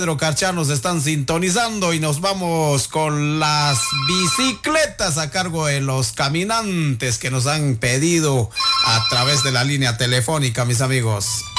Pedro Carchá nos están sintonizando y nos vamos con las bicicletas a cargo de los caminantes que nos han pedido a través de la línea telefónica, mis amigos.